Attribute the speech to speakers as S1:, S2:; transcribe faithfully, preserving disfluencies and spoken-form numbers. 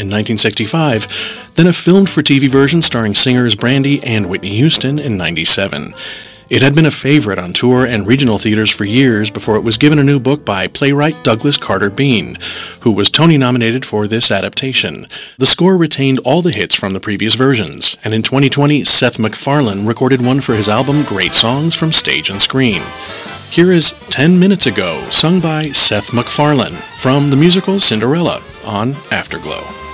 S1: in nineteen sixty-five, then a filmed-for-T V version starring singers Brandy and Whitney Houston in ninety-seven. It had been a favorite on tour and regional theaters for years before it was given a new book by playwright Douglas Carter Beane, who was Tony-nominated for this adaptation. The score retained all the hits from the previous versions, and in twenty twenty, Seth MacFarlane recorded one for his album Great Songs from Stage and Screen. Here is ten minutes ago, sung by Seth MacFarlane, from the musical Cinderella on Afterglow.